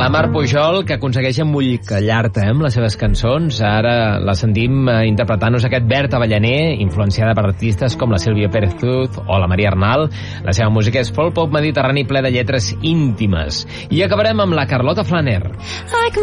La Mar Pujol, que aconsegueix embolcallar-te amb les seves cançons. Ara la sentim interpretant-nos aquest Verd Avellaner, influenciada per artistes com la Sílvia Pérez Cruz o la Maria Arnal. La seva música és folk pop mediterrani ple de lletres íntimes. I acabarem amb la Carlota Flaner.